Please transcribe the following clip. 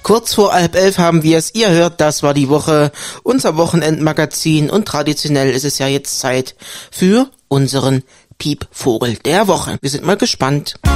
Kurz vor 10:30 haben wir es. Ihr hört, das war die Woche, unser Wochenendmagazin, und traditionell ist es ja jetzt Zeit für unseren Piepvogel der Woche. Wir sind mal gespannt.